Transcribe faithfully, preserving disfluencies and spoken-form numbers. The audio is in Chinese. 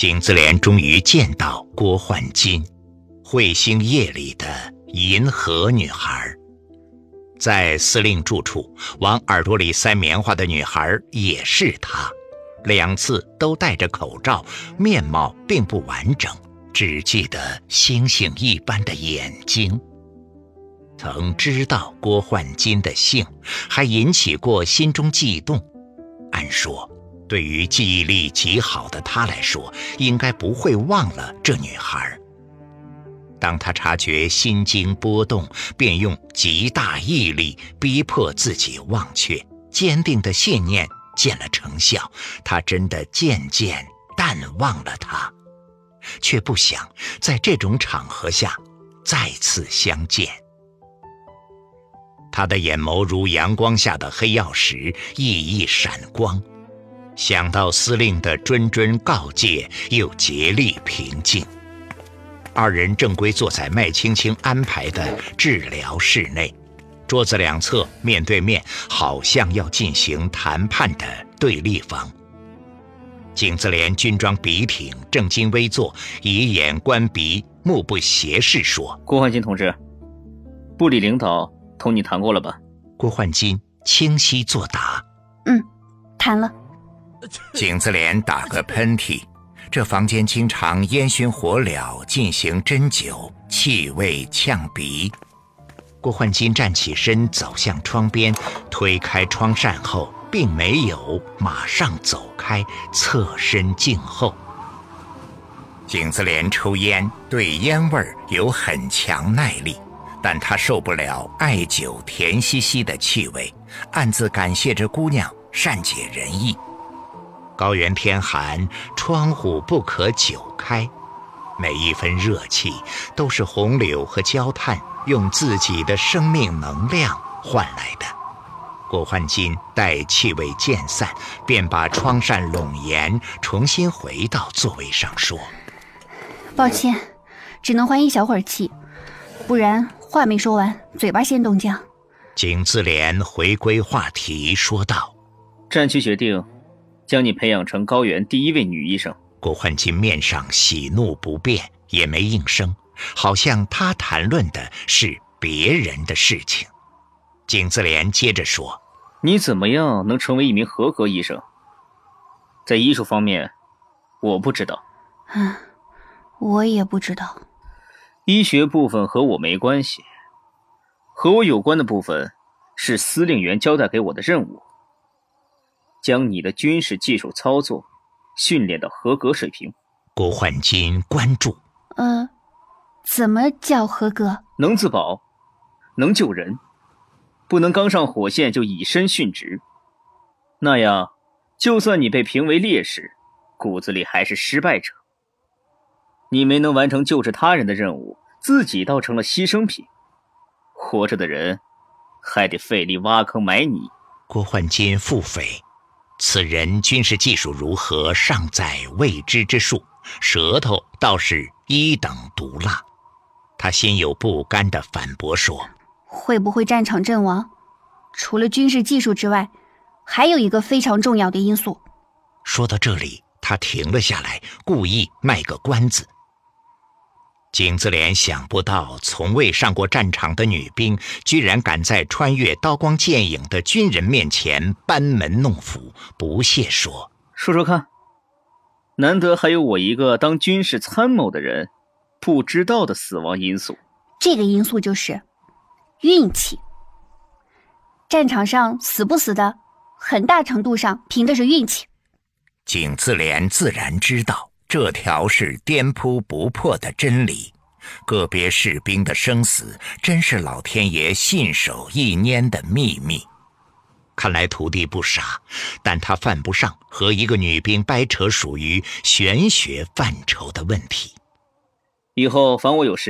景自怜终于见到郭焕金，彗星夜里的银河女孩。在司令住处往耳朵里塞棉花的女孩也是她，两次都戴着口罩，面貌并不完整，只记得星星一般的眼睛。曾知道郭焕金的姓，还引起过心中悸动。按说对于记忆力极好的他来说，应该不会忘了这女孩。当他察觉心经波动，便用极大毅力逼迫自己忘却，坚定的信念见了成效，他真的渐渐淡忘了她，却不想在这种场合下再次相见。他的眼眸如阳光下的黑曜石，熠熠闪光。想到司令的谆谆告诫，又竭力平静。二人正规坐在麦青青安排的治疗室内，桌子两侧面对面，好像要进行谈判的对立方。景自怜军装笔挺，正襟危坐，以眼观鼻，目不斜视说： 郭焕金同志，部里领导同你谈过了吧？ 郭焕金清晰作答： 嗯，谈了。 景自怜打个喷嚏，这房间经常烟熏火燎，进行针灸，气味呛鼻。郭焕金站起身，走向窗边，推开窗扇后并没有马上走开，侧身静候。景自怜抽烟，对烟味有很强耐力，但他受不了艾灸甜兮兮的气味，暗自感谢这姑娘善解人意。高原天寒，窗户不可久开，每一分热气都是红柳和焦炭用自己的生命能量换来的。郭焕金待气味渐散，便把窗扇拢严，重新回到座位上说： 抱歉，只能换一小会儿气，不然话没说完，嘴巴先冻僵。 景自怜回归话题说道： 战区决定将你培养成高原第一位女医生。 郭焕金面上喜怒不变，也没应声，好像他谈论的是别人的事情。景自怜接着说： 你怎么样能成为一名合格医生？在医术方面，我不知道。 嗯，我也不知道。 医学部分和我没关系，和我有关的部分是司令员交代给我的任务，将你的军事技术操作训练到合格水平。 郭焕金关注： 呃，怎么叫合格？ 能自保，能救人，不能刚上火线就以身殉职，那样就算你被评为烈士，骨子里还是失败者。你没能完成救治他人的任务，自己倒成了牺牲品，活着的人还得费力挖坑埋泥。 郭焕金腹诽：此人军事技术如何，尚在未知之数，舌头倒是一等毒辣。他心有不甘地反驳说： 会不会战场阵亡，除了军事技术之外，还有一个非常重要的因素。 说到这里，他停了下来，故意卖个关子。景自怜想不到从未上过战场的女兵，居然敢在穿越刀光剑影的军人面前班门弄斧，不屑说： 说说看，难得还有我一个当军事参谋的人不知道的死亡因素。 这个因素就是运气。战场上死不死的，很大程度上凭的是运气。 景自怜自然知道这条是颠扑不破的真理，个别士兵的生死真是老天爷信手一拈的秘密。看来徒弟不傻，但他犯不上和一个女兵掰扯属于玄学范畴的问题。 以后凡我有事